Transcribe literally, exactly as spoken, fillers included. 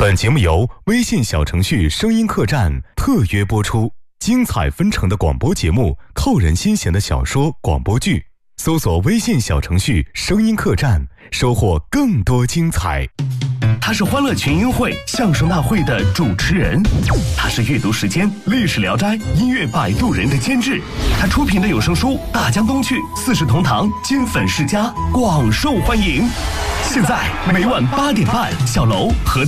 本节目由微信小程序声音客栈特约播出，精彩纷呈的广播节目，扣人心弦的小说广播剧，搜索微信小程序声音客栈，收获更多精彩。 他是欢乐群英会相声大会的主持人，他是阅读时间历史聊斋音乐摆渡人的监制，他出品的有声书《大江东去》四世同堂金粉世家广受欢迎。现在每晚八点半，小楼和